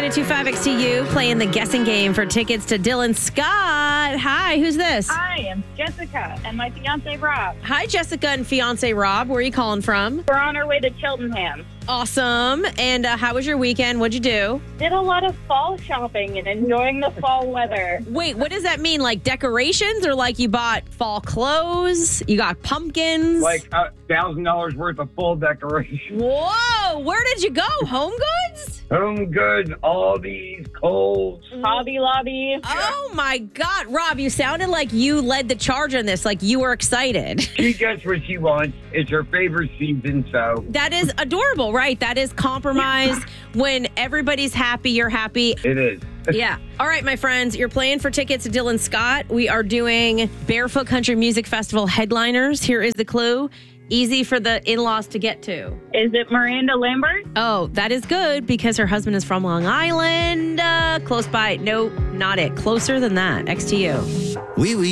92.5 XTU playing the guessing game for tickets to Dylan Scott. Hi, who's this? Hi, I'm Jessica and my fiance Rob. Hi, Jessica and fiance Rob. Where are you calling from? We're on our way to Cheltenham. Awesome. And how was your weekend? What'd you do? Did a lot of fall shopping and enjoying the fall weather. Wait, what does that mean? Like decorations or like you bought fall clothes? You got pumpkins? Like $1,000 worth of full decoration. Whoa, where did you go? Home Goods? Home Goods, Aldi's, Kohl's. Hobby Lobby. Oh my God. Rob, you sounded like you led the charge on this, like you were excited. She gets what she wants. It's her favorite season, so. That is adorable, right? That is compromise. When everybody's happy, you're happy. It is. Yeah. All right, my friends, you're playing for tickets to Dylan Scott. We are doing Barefoot Country Music Festival headliners. Here is the clue. Easy for the in-laws to get to. Is it Miranda Lambert? Oh, that is good because her husband is from Long Island. Close by. No, not it. Closer than that. XTU. Oui, oui.